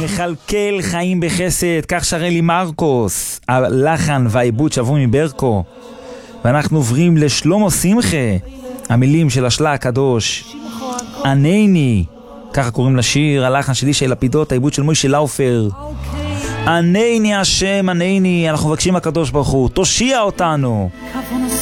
מחלקל חיים בחסד, כך שרה לי מרקוס, הלחן והעיבוד שבו מברקו. ואנחנו עוברים לשלמה שמחה, המילים של השלה הקדוש. ענני, ככה קוראים לשיר, הלחן של ישי לפידות, העיבוד של מוישה לאופר. ענני השם, ענני, אנחנו מבקשים הקדוש ברוך הוא, תושיע אותנו.